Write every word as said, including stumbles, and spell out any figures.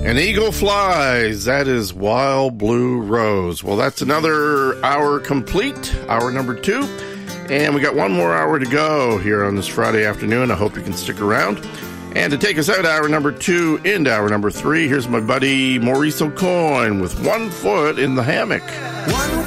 An eagle flies. That is Wild Blue Rose. Well, that's another hour complete, hour number two. And we got one more hour to go here on this Friday afternoon. I hope you can stick around. And to take us out, hour number two into hour number three, here's my buddy Maurice O'Coin with One Foot in the Hammock. One